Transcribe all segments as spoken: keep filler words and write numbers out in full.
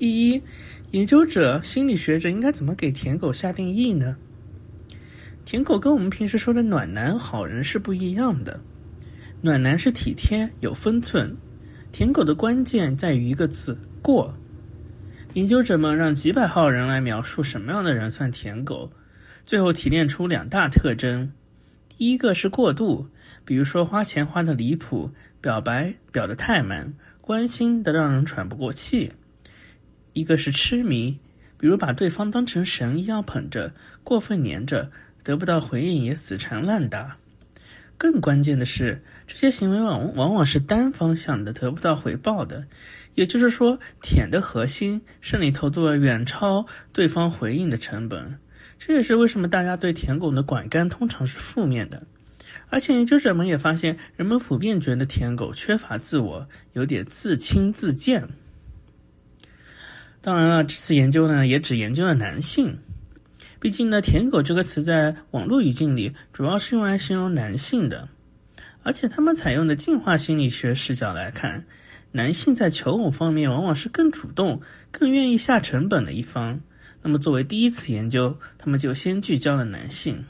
第一，研究者、心理学者应该怎么给舔狗下定义呢？舔狗跟我们平时说的暖男、好人是不一样的。暖男是体贴、有分寸，舔狗的关键在于一个字：过。研究者们让几百号人来描述什么样的人算舔狗，最后提炼出两大特征。第一个是过度，比如说花钱花得离谱，表白表得太满，关心得让人喘不过气。一个是痴迷，比如把对方当成神一样捧着，过分黏着，得不到回应也死缠烂打。更关键的是，这些行为往往往是单方向的，得不到回报的。也就是说，舔的核心是你投入了远超对方回应的成本。这也是为什么大家对舔狗的观感通常是负面的。而且研究者们也发现，人们普遍觉得舔狗缺乏自我，有点自轻自贱。当然了，这次研究呢也只研究了男性，毕竟呢，舔狗这个词在网络语境里主要是用来形容男性的，而且他们采用的进化心理学视角来看，男性在求偶方面往往是更主动、更愿意下成本的一方。那么作为第一次研究，他们就先聚焦了男性。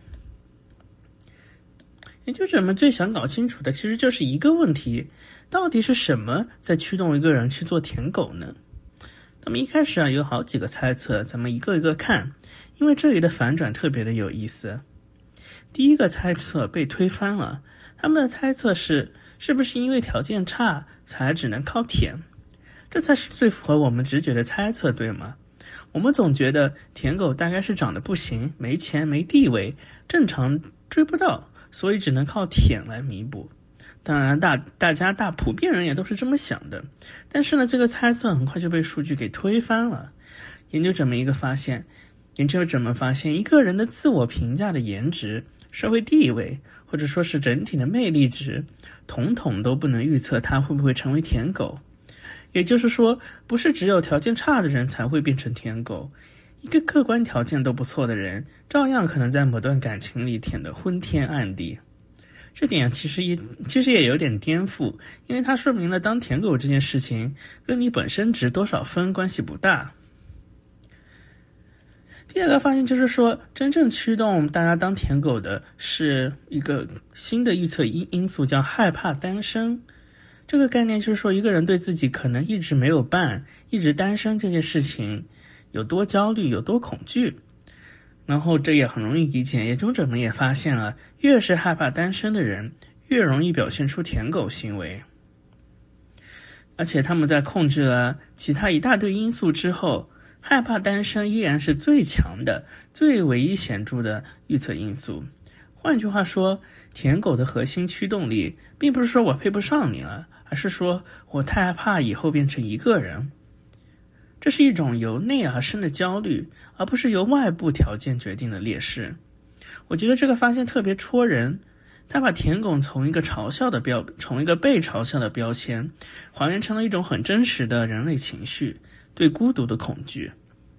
研究者们最想搞清楚的其实就是一个问题，到底是什么在驱动一个人去做舔狗呢？他们一开始啊有好几个猜测，咱们一个一个看，因为这里的反转特别的有意思。第一个猜测被推翻了，他们的猜测是，是不是因为条件差才只能靠舔？这才是最符合我们直觉的猜测，对吗？我们总觉得舔狗大概是长得不行，没钱没地位，正常追不到，所以只能靠舔来弥补。当然大大家大普遍人也都是这么想的，但是呢，这个猜测很快就被数据给推翻了。研究者们一个发现，研究者们发现一个人的自我评价的颜值、社会地位，或者说是整体的魅力值，统统都不能预测他会不会成为舔狗。也就是说，不是只有条件差的人才会变成舔狗，一个客观条件都不错的人，照样可能在某段感情里舔得昏天暗地。这点其实也其实也有点颠覆，因为它说明了当舔狗这件事情跟你本身值多少分关系不大。第二个发现就是说，真正驱动大家当舔狗的是一个新的预测因因素，叫害怕单身。这个概念就是说，一个人对自己可能一直没有伴，一直单身这件事情有多焦虑，有多恐惧。然后这也很容易理解，研究者们也发现了，越是害怕单身的人，越容易表现出舔狗行为。而且他们在控制了其他一大堆因素之后，害怕单身依然是最强的、最唯一显著的预测因素。换句话说，舔狗的核心驱动力，并不是说我配不上你了，而是说我太害怕以后变成一个人。这是一种由内而生的焦虑，而不是由外部条件决定的劣势。我觉得这个发现特别戳人，他把舔狗从一个嘲笑的标，从一个被嘲笑的标签，还原成了一种很真实的人类情绪，对孤独的恐惧。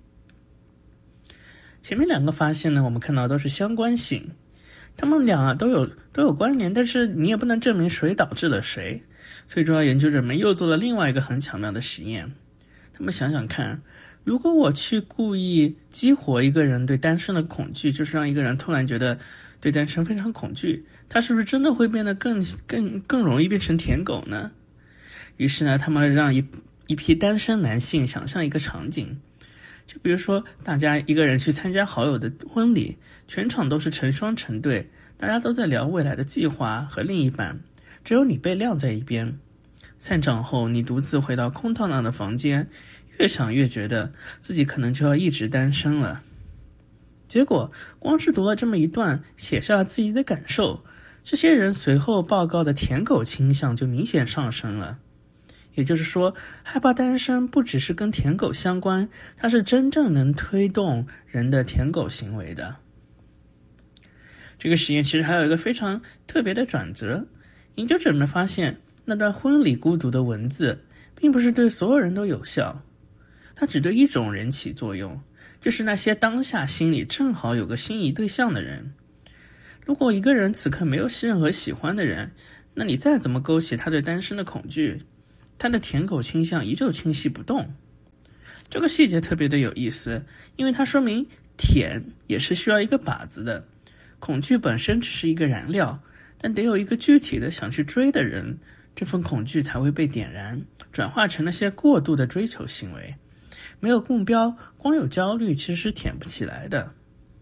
前面两个发现呢，我们看到都是相关性，他们俩都有都有关联，但是你也不能证明谁导致了谁。最重要，研究者们又做了另外一个很巧妙的实验。他们想想看，如果我去故意激活一个人对单身的恐惧，就是让一个人突然觉得对单身非常恐惧，他是不是真的会变得更更更容易变成舔狗呢？于是呢，他们让一一批单身男性想象一个场景，就比如说大家一个人去参加好友的婚礼，全场都是成双成对，大家都在聊未来的计划和另一半，只有你被晾在一边。散场后，你独自回到空荡荡的房间，越想越觉得自己可能就要一直单身了。结果光是读了这么一段，写下了自己的感受，这些人随后报告的舔狗倾向就明显上升了。也就是说，害怕单身不只是跟舔狗相关，它是真正能推动人的舔狗行为的。这个实验其实还有一个非常特别的转折，研究者们发现那段婚礼孤独的文字并不是对所有人都有效，它只对一种人起作用，就是那些当下心里正好有个心仪对象的人。如果一个人此刻没有任何喜欢的人，那你再怎么勾起他对单身的恐惧，他的舔狗倾向依旧清晰不动。 这个细节特别的有意思，因为它说明舔也是需要一个靶子的。恐惧本身只是一个燃料，但得有一个具体的想去追的人，这份恐惧才会被点燃，转化成那些过度的追求行为。没有目标，光有焦虑其实是舔不起来的。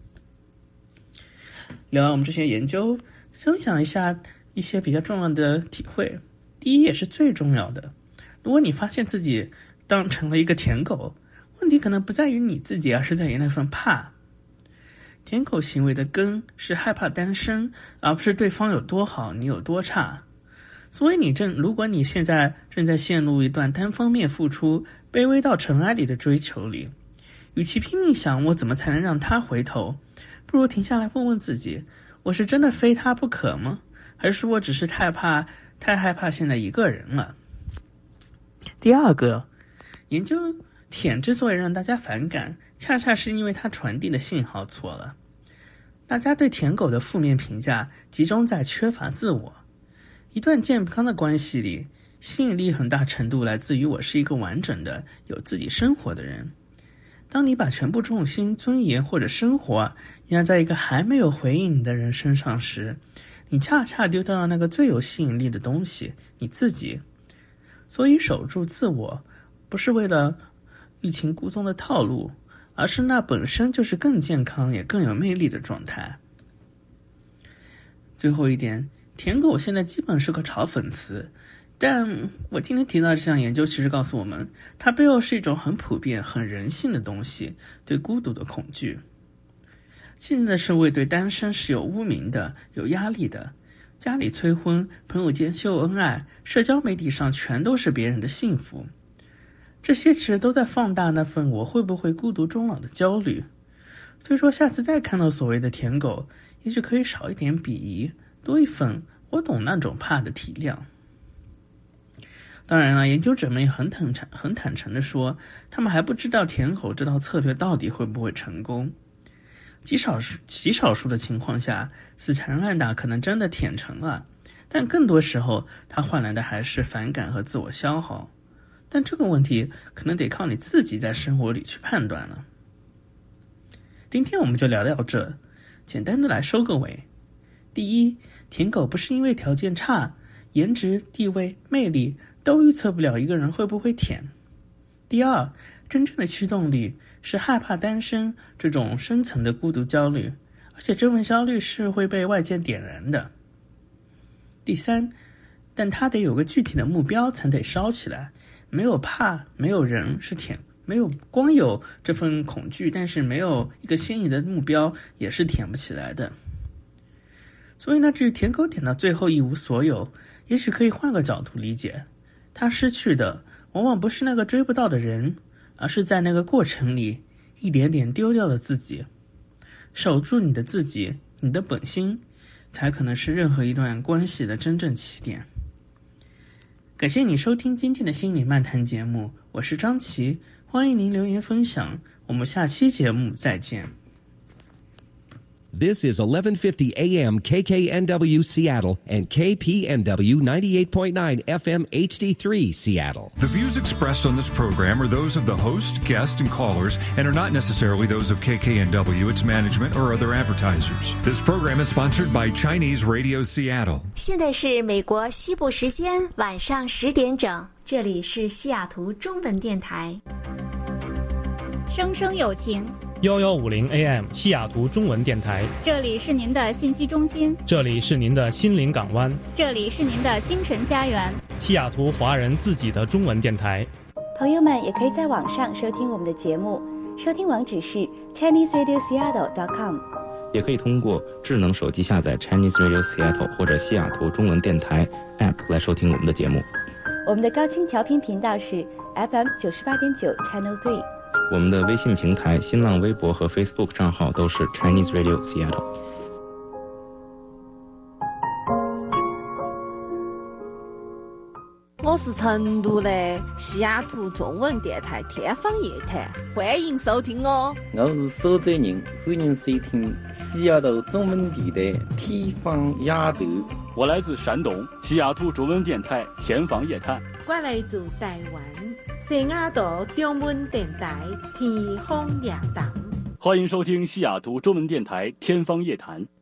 聊完我们这些研究，分享一下一些比较重要的体会。第一也是最重要的，如果你发现自己当成了一个舔狗，问题可能不在于你自己，而是在于那份怕。舔狗行为的根是害怕单身，而不是对方有多好，你有多差。所以你正，如果你现在正在陷入一段单方面付出、卑微到尘埃里的追求里，与其拼命想我怎么才能让他回头，不如停下来问问自己，我是真的非他不可吗？还是我只是太怕太害怕现在一个人了？第二个，研究舔之所以让大家反感，恰恰是因为它传递的信号错了。大家对舔狗的负面评价集中在缺乏自我。一段健康的关系里，吸引力很大程度来自于我是一个完整的、有自己生活的人。当你把全部重心、尊严或者生活压在一个还没有回应你的人身上时，你恰恰丢掉了那个最有吸引力的东西，你自己。所以守住自我，不是为了欲擒故纵的套路，而是那本身就是更健康也更有魅力的状态。最后一点，舔狗现在基本是个嘲讽词，但我今天提到的这项研究其实告诉我们，它背后是一种很普遍、很人性的东西，对孤独的恐惧。现在的社会对单身是有污名的，有压力的，家里催婚，朋友间秀恩爱，社交媒体上全都是别人的幸福。这些其实都在放大那份我会不会孤独终老的焦虑。所以说下次再看到所谓的舔狗，也许可以少一点鄙夷，多一份我懂那种怕的体谅。当然了，研究者们也很坦诚很坦诚地说，他们还不知道舔狗这套策略到底会不会成功。极少数极少数的情况下，死缠烂打可能真的舔成了，但更多时候它换来的还是反感和自我消耗。但这个问题可能得靠你自己在生活里去判断了。今天我们就聊到这，简单的来收个尾。第一，舔狗不是因为条件差，颜值、地位、魅力都预测不了一个人会不会舔。第二，真正的驱动力是害怕单身这种深层的孤独焦虑，而且这份焦虑是会被外界点燃的。第三，但它得有个具体的目标才得烧起来，没有怕，没有人是舔，没有光有这份恐惧，但是没有一个心仪的目标也是舔不起来的。所以呢，至于舔狗舔到最后一无所有，也许可以换个角度理解，他失去的往往不是那个追不到的人，而是在那个过程里一点点丢掉了自己。守住你的自己，你的本心，才可能是任何一段关系的真正起点。感谢你收听今天的心理漫谈节目，我是张琪，欢迎您留言分享，我们下期节目再见。 This is eleven fifty A M K K N W Seattle and K P N W ninety-eight point nine F M H D three Seattle. The views expressed on this program are those of the host, guest, and callers and are not necessarily those of K K N W, its management, or other advertisers. This program is sponsored by Chinese Radio Seattle. 现在是美国西部时间晚上十点整，这里是西雅图中文电台。 声声有情幺幺五零 A M 西雅图中文电台， 这里是您的信息中心， 这里是您的心灵港湾， 这里是您的精神家园， 西雅图华人自己的中文电台。 朋友们也可以在网上收听我们的节目，收听网址是 Chinese Radio Seattle dot com， 也可以通过智能手机下载 Chinese Radio Seattle 或者西雅图中文电台 App 来收听我们的节目。 我们的高清调频频道是 F M 九十八点九 Channel three。 我们的微信平台、新浪微博和 Facebook 账号都是 Chinese Radio Seattle。 我是成都的西雅图中文电台天方夜谭，欢迎收听哦。 我是苏州人，欢迎收听西雅图中文电台天方夜谭。 我来自山东西雅图中文电台天方夜谭。 我来自台湾西雅图中文电台天方夜谭， 欢迎收听西雅图中文电台天方夜谭。